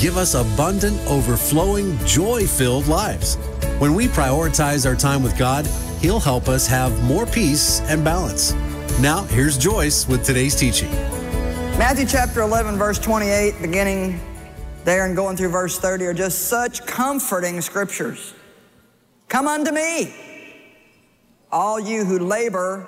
give us abundant, overflowing, joy-filled lives. When we prioritize our time with God, He'll help us have more peace and balance. Now, here's Joyce with today's teaching. Matthew chapter 11, verse 28, beginning there and going through verse 30 are just such comforting scriptures. Come unto me, all you who labor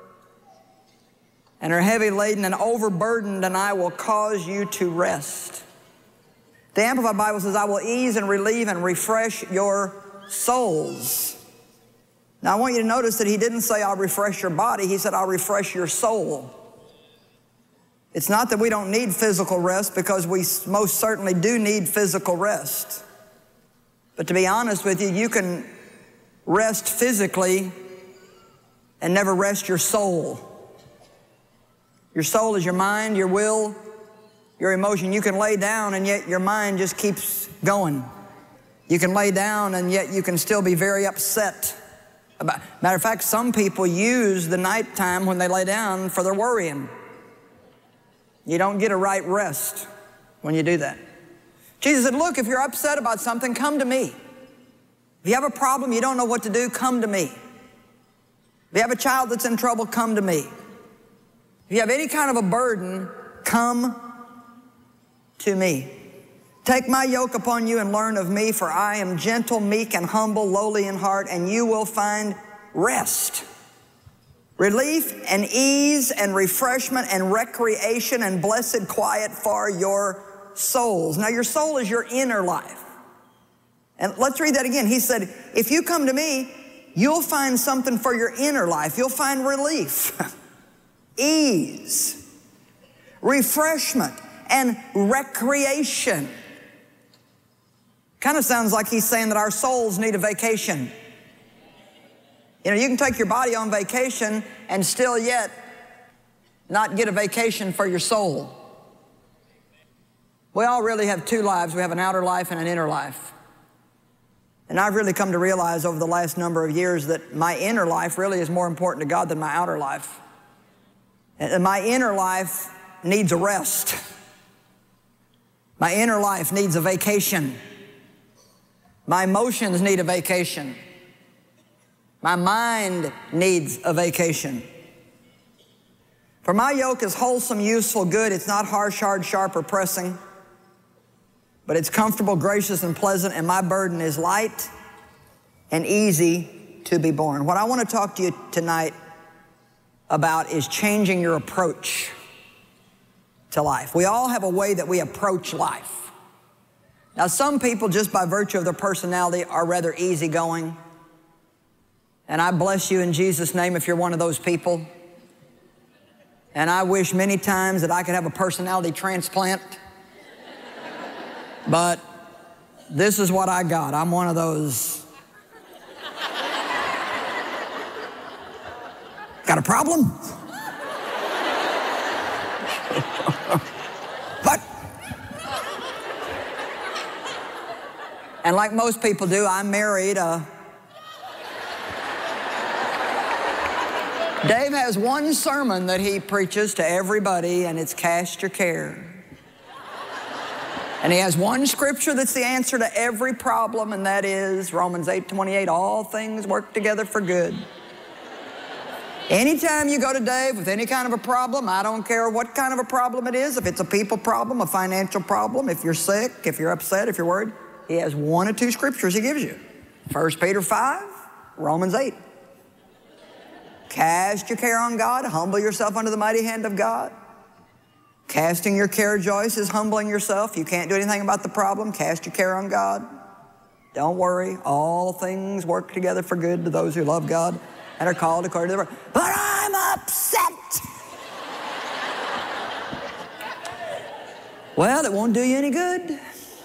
and are heavy laden and overburdened, and I will cause you to rest. The Amplified Bible says, I will ease and relieve and refresh your souls. Now I want you to notice that he didn't say I'll refresh your body, he said I'll refresh your soul. It's not that we don't need physical rest, because we most certainly do need physical rest. But to be honest with you, you can rest physically and never rest your soul. Your soul is your mind, your will, your emotion. You can lay down and yet your mind just keeps going. You can lay down and yet you can still be very upset. Matter of fact, some people use the nighttime when they lay down for their worrying. You don't get a right rest when you do that. Jesus said, look, if you're upset about something, come to me. If you have a problem, you don't know what to do, come to me. If you have a child that's in trouble, come to me. If you have any kind of a burden, come to me. Take my yoke upon you and learn of me, for I am gentle, meek, and humble, lowly in heart, and you will find rest. Relief and ease and refreshment and recreation and blessed quiet for your souls. Now your soul is your inner life. And let's read that again. He said, if you come to me, you'll find something for your inner life. You'll find relief, ease, refreshment, and recreation. Kind of sounds like he's saying that our souls need a vacation. You know, you can take your body on vacation and still yet not get a vacation for your soul. We all really have two lives. We have an outer life and an inner life. And I've really come to realize over the last number of years that my inner life really is more important to God than my outer life. And my inner life needs a rest. My inner life needs a vacation. My emotions need a vacation. My mind needs a vacation. For my yoke is wholesome, useful, good. It's not harsh, hard, sharp, or pressing, but it's comfortable, gracious, and pleasant, and my burden is light and easy to be borne. What I want to talk to you tonight about is changing your approach to life. We all have a way that we approach life. Now, some people, just by virtue of their personality, are rather easygoing. And I bless you in Jesus' name if you're one of those people. And I wish many times that I could have a personality transplant. But this is what I got. I'm one of those. Got a problem? What? And like most people do, I married a... Dave has one sermon that he preaches to everybody, and it's cast your care. And he has one scripture that's the answer to every problem, and that is Romans 8:28, all things work together for good. Anytime you go to Dave with any kind of a problem, I don't care what kind of a problem it is, if it's a people problem, a financial problem, if you're sick, if you're upset, if you're worried, he has one or two scriptures he gives you. 1 Peter 5, Romans 8. Cast your care on God, humble yourself under the mighty hand of God. Casting your care, Joyce, is humbling yourself. You can't do anything about the problem. Cast your care on God. Don't worry. All things work together for good to those who love God and are called according to the word. But I'm upset. Well, it won't do you any good.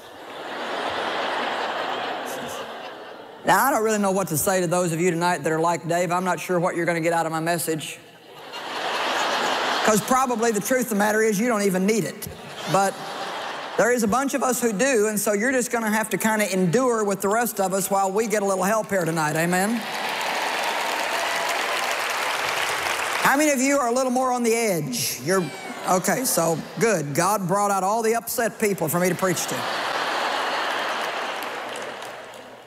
Now, I don't really know what to say to those of you tonight that are like Dave. I'm not sure what you're going to get out of my message. Because probably the truth of the matter is you don't even need it. But there is a bunch of us who do, and so you're just going to have to kind of endure with the rest of us while we get a little help here tonight. Amen? How many of you are a little more on the edge? Okay, so good. God brought out all the upset people for me to preach to.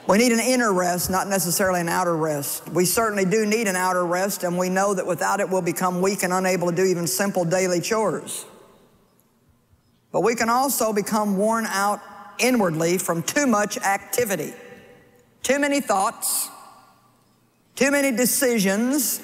We need an inner rest, not necessarily an outer rest. We certainly do need an outer rest, and we know that without it we'll become weak and unable to do even simple daily chores. But we can also become worn out inwardly from too much activity. Too many thoughts, too many decisions,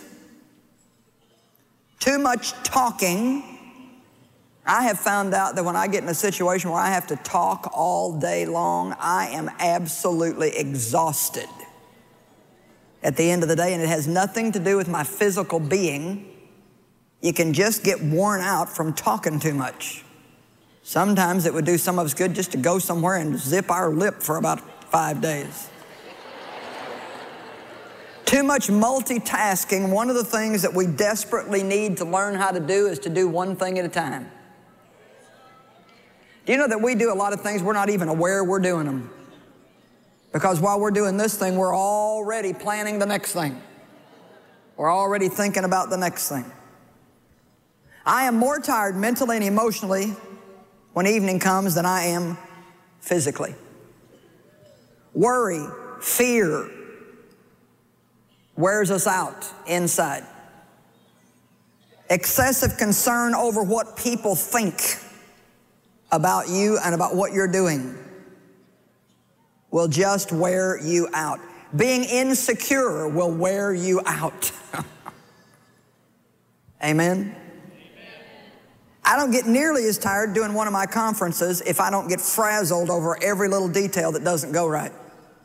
too much talking. I have found out that when I get in a situation where I have to talk all day long, I am absolutely exhausted at the end of the day, and it has nothing to do with my physical being. You can just get worn out from talking too much. Sometimes it would do some of us good just to go somewhere and zip our lip for about 5 days. Too much multitasking. One of the things that we desperately need to learn how to do is to do one thing at a time. Do you know that we do a lot of things we're not even aware we're doing them? Because while we're doing this thing, we're already planning the next thing. We're already thinking about the next thing. I am more tired mentally and emotionally when evening comes than I am physically. Worry, fear wears us out inside. Excessive concern over what people think about you and about what you're doing will just wear you out. Being insecure will wear you out. Amen? I don't get nearly as tired doing one of my conferences if I don't get frazzled over every little detail that doesn't go right.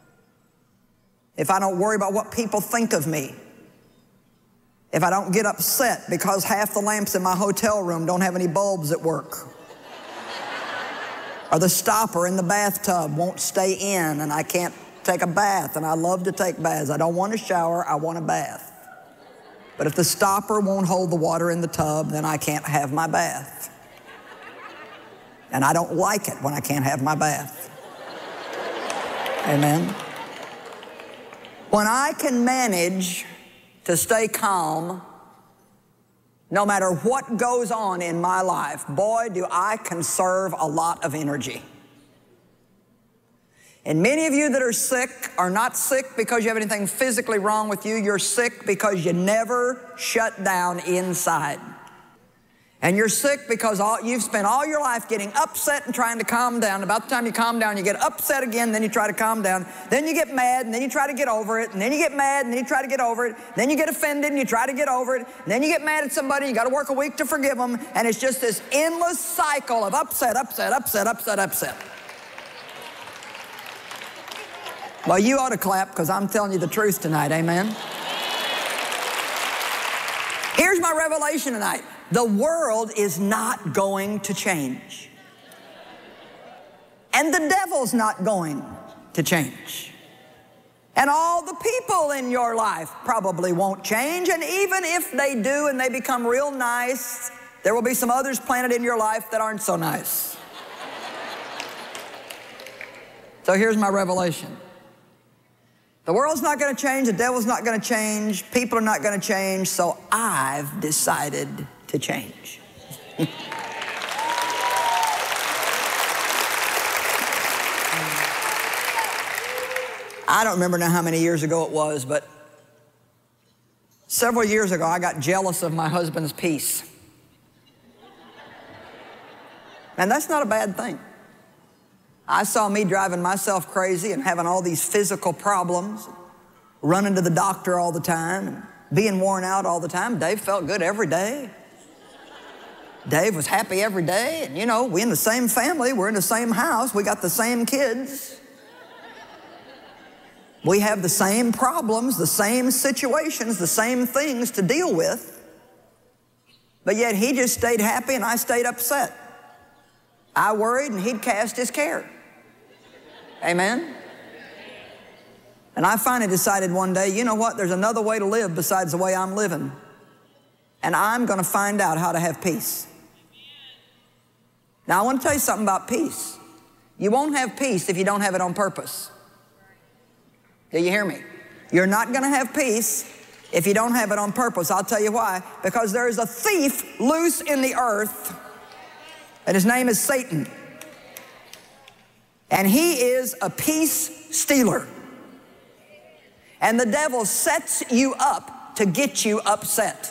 If I don't worry about what people think of me. If I don't get upset because half the lamps in my hotel room don't have any bulbs at work. Or the stopper in the bathtub won't stay in and I can't take a bath, and I love to take baths. I don't want a shower, I want a bath. But if the stopper won't hold the water in the tub, then I can't have my bath. And I don't like it when I can't have my bath. Amen? When I can manage to stay calm no matter what goes on in my life, boy, do I conserve a lot of energy. And many of you that are sick are not sick because you have anything physically wrong with you. You're sick because you never shut down inside. And you're sick because you've spent all your life getting upset and trying to calm down. About the time you calm down, you get upset again, then you try to calm down. Then you get mad, and then you try to get over it. And then you get mad, and then you try to get over it. Then you get offended, and you try to get over it. And then you get mad at somebody, you got to work a week to forgive them. And it's just this endless cycle of upset, upset, upset, upset, upset. Well, you ought to clap because I'm telling you the truth tonight, amen? Here's my revelation tonight. The world is not going to change. And the devil's not going to change. And all the people in your life probably won't change. And even if they do and they become real nice, there will be some others planted in your life that aren't so nice. So here's my revelation. The world's not going to change, the devil's not going to change, people are not going to change, so I've decided to change. I don't remember now how many years ago it was, but several years ago I got jealous of my husband's peace. And that's not a bad thing. I saw me driving myself crazy and having all these physical problems, running to the doctor all the time, and being worn out all the time. Dave felt good every day. Dave was happy every day. And you know, we're in the same family, we're in the same house, we got the same kids. We have the same problems, the same situations, the same things to deal with. But yet he just stayed happy and I stayed upset. I worried and he'd cast his care. Amen? And I finally decided one day, you know what, there's another way to live besides the way I'm living. And I'm going to find out how to have peace. Now I want to tell you something about peace. You won't have peace if you don't have it on purpose. Do you hear me? You're not going to have peace if you don't have it on purpose. I'll tell you why. Because there is a thief loose in the earth, and his name is Satan. And he is a peace stealer. And the devil sets you up to get you upset.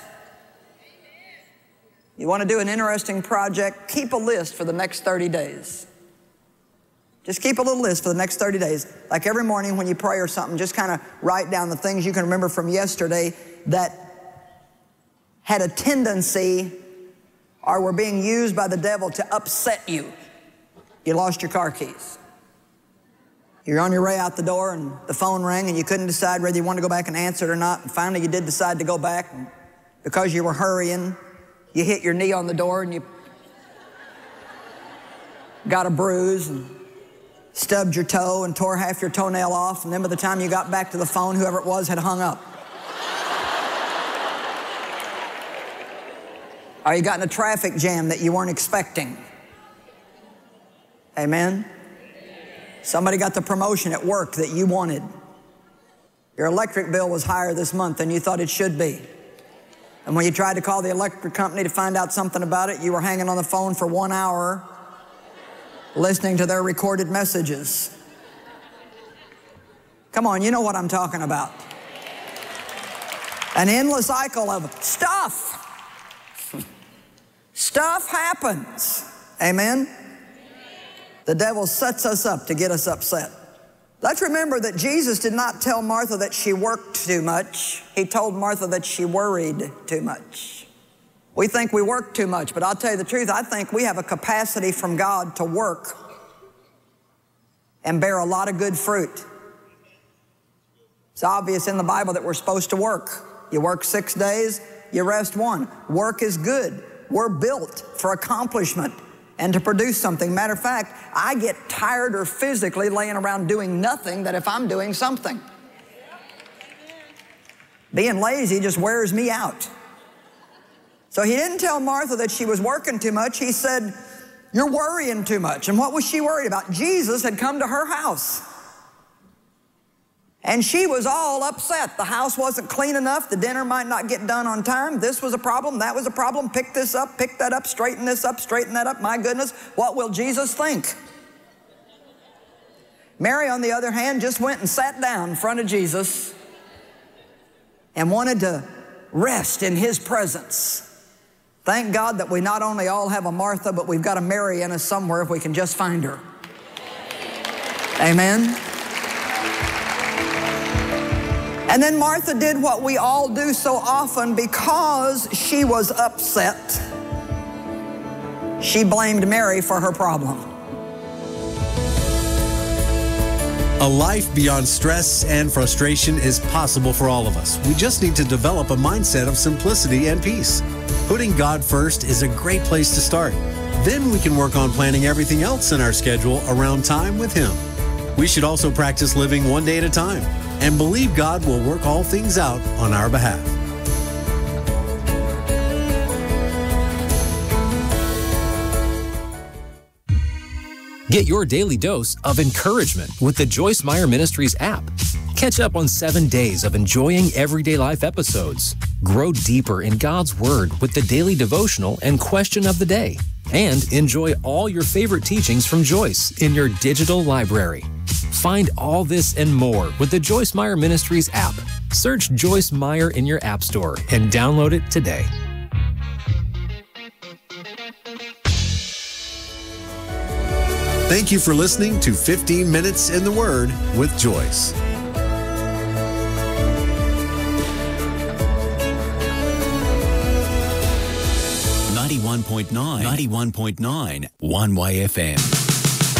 You want to do an interesting project? Keep a list for the next 30 days. Just keep a little list for the next 30 days. Like every morning when you pray or something, just kind of write down the things you can remember from yesterday that had a tendency or were being used by the devil to upset you. You lost your car keys. You're on your way out the door and the phone rang and you couldn't decide whether you wanted to go back and answer it or not. And finally you did decide to go back. And because you were hurrying, you hit your knee on the door and you got a bruise and stubbed your toe and tore half your toenail off. And then by the time you got back to the phone, whoever it was had hung up. Or you got in a traffic jam that you weren't expecting. Amen? Somebody got the promotion at work that you wanted. Your electric bill was higher this month than you thought it should be. And when you tried to call the electric company to find out something about it, you were hanging on the phone for 1 hour listening to their recorded messages. Come on, you know what I'm talking about. An endless cycle of stuff. Stuff happens. Amen? The devil sets us up to get us upset. Let's remember that Jesus did not tell Martha that she worked too much. He told Martha that she worried too much. We think we work too much, but I'll tell you the truth, I think we have a capacity from God to work and bear a lot of good fruit. It's obvious in the Bible that we're supposed to work. You work 6 days, you rest 1. Work is good. We're built for accomplishment and to produce something. Matter of fact, I get tired or physically laying around doing nothing than if I'm doing something. Being lazy just wears me out. So he didn't tell Martha that she was working too much. He said, you're worrying too much. And what was she worried about? Jesus had come to her house. And she was all upset. The house wasn't clean enough. The dinner might not get done on time. This was a problem. That was a problem. Pick this up, pick that up, straighten this up, straighten that up. My goodness, what will Jesus think? Mary, on the other hand, just went and sat down in front of Jesus and wanted to rest in his presence. Thank God that we not only all have a Martha, but we've got a Mary in us somewhere if we can just find her. Amen? And then Martha did what we all do so often because she was upset. She blamed Mary for her problem. A life beyond stress and frustration is possible for all of us. We just need to develop a mindset of simplicity and peace. Putting God first is a great place to start. Then we can work on planning everything else in our schedule around time with Him. We should also practice living one day at a time and believe God will work all things out on our behalf. Get your daily dose of encouragement with the Joyce Meyer Ministries app. Catch up on 7 days of enjoying everyday life episodes. Grow deeper in God's Word with the daily devotional and question of the day. And enjoy all your favorite teachings from Joyce in your digital library. Find all this and more with the Joyce Meyer Ministries app. Search Joyce Meyer in your app store and download it today. Thank you for listening to 15 Minutes in the Word with Joyce. 91.9 1YFM.